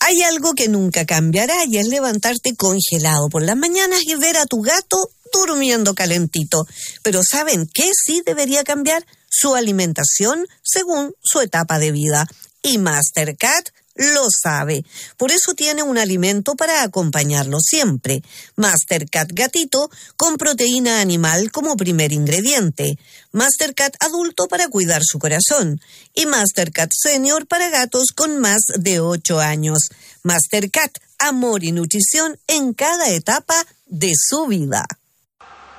Hay algo que nunca cambiará y es levantarte congelado por las mañanas y ver a tu gato durmiendo calentito. Pero ¿saben qué sí debería cambiar? Su alimentación según su etapa de vida. Y Mastercat lo sabe. Por eso tiene un alimento para acompañarlo siempre. Mastercat Gatito con proteína animal como primer ingrediente. Mastercat Adulto para cuidar su corazón. Y Mastercat Senior para gatos con más de 8 años. Mastercat, amor y nutrición en cada etapa de su vida.